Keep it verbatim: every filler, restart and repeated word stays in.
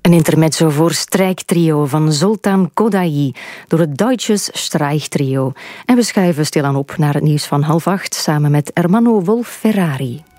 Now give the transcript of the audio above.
Een intermezzo voor Strijktrio van Zoltán Kodály door het Deutsches Streichtrio. En we schuiven stilaan op naar het nieuws van half acht samen met Ermanno Wolf-Ferrari.